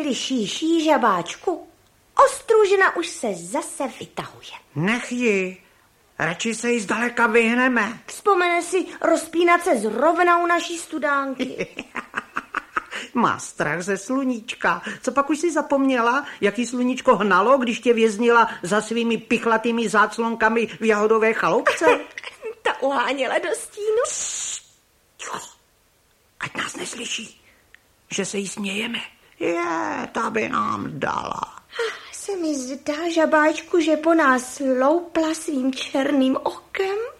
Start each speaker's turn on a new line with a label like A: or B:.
A: chvíli šíší, žabáčku. Ostružna už se zase vytahuje.
B: Nech ji. Radši se jí zdaleka vyhneme.
A: Vzpomene si rozpínat se zrovna u naší studánky.
B: Má strach ze sluníčka. Co pak už si zapomněla, jaký sluníčko hnalo, když tě věznila za svými pichlatými záclonkami v jahodové chaloupce?
A: Ta uháněla do stínu.
B: Ticho, ať nás neslyší, že se jí smějeme. Ta by nám dala.
A: Se mi zdá, žabáčku, že po nás loupla svým černým okem.